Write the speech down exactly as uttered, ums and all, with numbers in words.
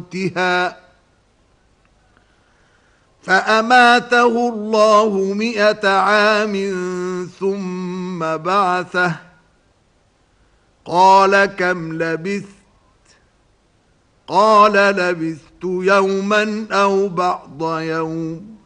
موتها فأماته الله مئة عام ثم بعثه قال كم لبثت قال لبثت يوما أو بعض يوم